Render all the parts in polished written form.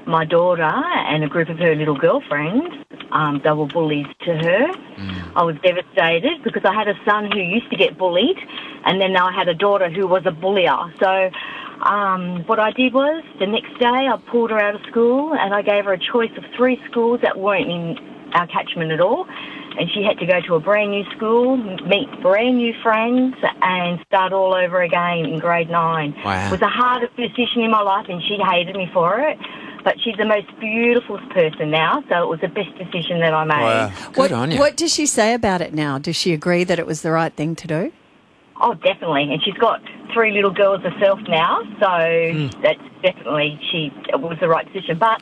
my daughter and a group of her little girlfriends, they were bullies to her. I was devastated because I had a son who used to get bullied, and then I had a daughter who was a bullier. So what I did was, the next day I pulled her out of school and I gave her a choice of 3 schools that weren't in our catchment at all. And she had to go to a brand new school, meet brand new friends, and start all over again in grade 9. Wow. It was the hardest decision in my life, and she hated me for it. But she's the most beautiful person now, so it was the best decision that I made. Wow. Good on you. What does she say about it now? Does she agree that it was the right thing to do? Oh, definitely. And she's got 3 little girls herself now, so that's definitely, it was the right decision. But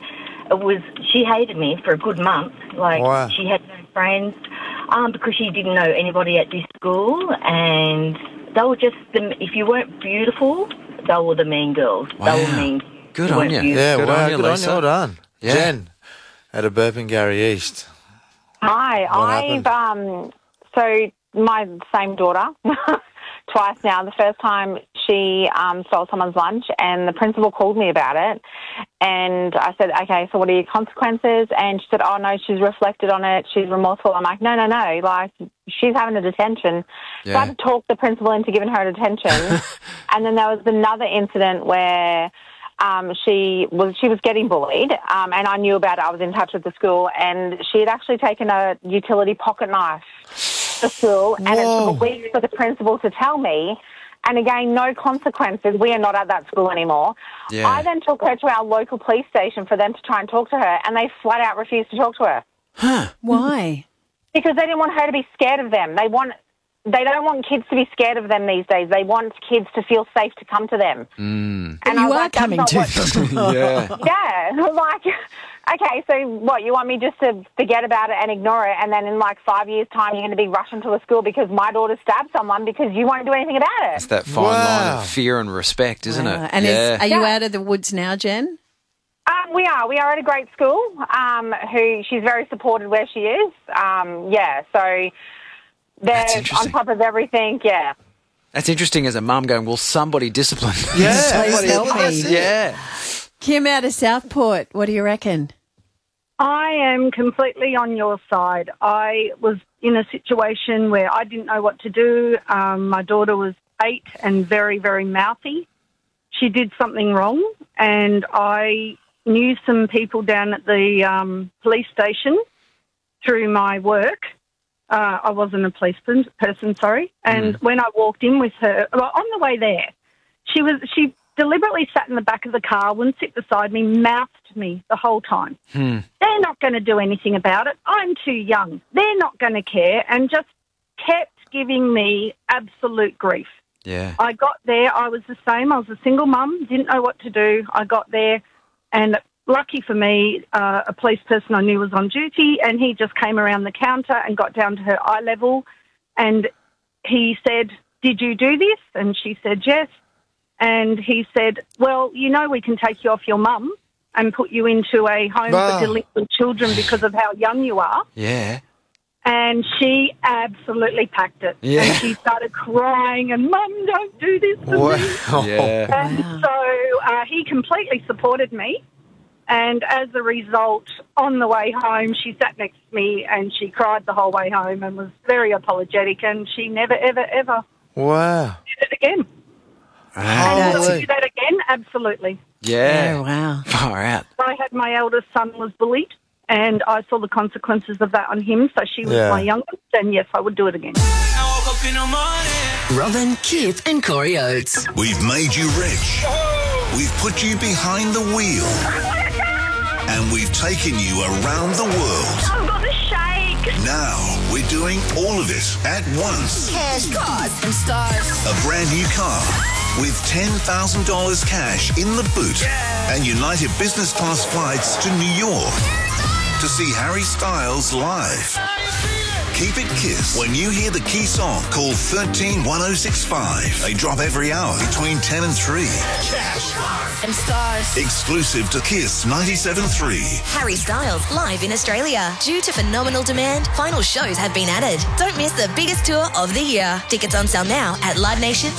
she hated me for a good month. Wow. She had no friends because she didn't know anybody at this school, and they were just, if you weren't beautiful, they were the mean girls. Wow. They were mean. Good on you. Yeah, Good wow, on you, good on Lisa. you. Well done. Yeah. Jen, out of Burpengary East. Hi, What so my same daughter, twice now. The first time she stole someone's lunch, and the principal called me about it, and I said, okay, so what are your consequences? And she said, oh no, she's reflected on it, she's remorseful. I'm like, no, like, she's having a detention. So I had to talk the principal into giving her a detention. And then there was another incident where she was getting bullied, and I knew about it. I was in touch with the school, and she had actually taken a utility pocket knife to school, and it took a week for the principal to tell me. And again, no consequences. We are not at that school anymore. Yeah. I then took her to our local police station for them to try and talk to her, and they flat out refused to talk to her. Huh. Why? Because they didn't want her to be scared of them. They don't want kids to be scared of them these days. They want kids to feel safe to come to them. But you are coming to them. Yeah. Yeah, like, okay, so what, you want me just to forget about it and ignore it, and then in like 5 years' time you're going to be rushing to a school because my daughter stabbed someone because you won't do anything about it? It's that fine line of fear and respect, isn't it? And are you out of the woods now, Jen? We are at a great school, who she's very supported where she is. So they're on top of everything, yeah. That's interesting as a mum going, will somebody discipline? Yeah, Please help me. Yeah. Kim out of Southport, what do you reckon? I am completely on your side. I was in a situation where I didn't know what to do. My daughter was 8 and very, very mouthy. She did something wrong, and I knew some people down at the police station through my work. I wasn't a police person, sorry. And when I walked in with her, on the way there, she deliberately sat in the back of the car, wouldn't sit beside me, mouthed to me the whole time. They're not going to do anything about it. I'm too young. They're not going to care, and just kept giving me absolute grief. Yeah. I got there. I was the same. I was a single mum, didn't know what to do. I got there, and lucky for me, a police person I knew was on duty, and he just came around the counter and got down to her eye level, and he said, did you do this? And she said, yes. And he said, well, we can take you off your mum and put you into a home for delinquent children because of how young you are. Yeah. And she absolutely packed it. Yeah. And she started crying, and Mum, don't do this to me. Yeah. And so he completely supported me. And as a result, on the way home, she sat next to me and she cried the whole way home and was very apologetic, and she never, ever, ever Wow. did it again. And will I do that again? Absolutely. Yeah. Oh, wow. Far out. I had my eldest son was bullied, and I saw the consequences of that on him, so she was my youngest, and yes, I would do it again. Robin, Kip and Corey Oates. We've made you rich. We've put you behind the wheel. And we've taken you around the world. I've got the shake. Now we're doing all of it at once. Cash, cars and stars. A brand new car with $10,000 cash in the boot and United Business Class flights to New York to see Harry Styles live. Keep it Kiss when you hear the key song called 131065. They drop every hour between 10 and 3. Cash and stars. Exclusive to Kiss 97.3. Harry Styles live in Australia. Due to phenomenal demand, final shows have been added. Don't miss the biggest tour of the year. Tickets on sale now at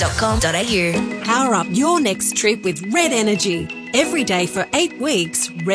livenation.com.au. Power up your next trip with Red Energy. Every day for 8 weeks,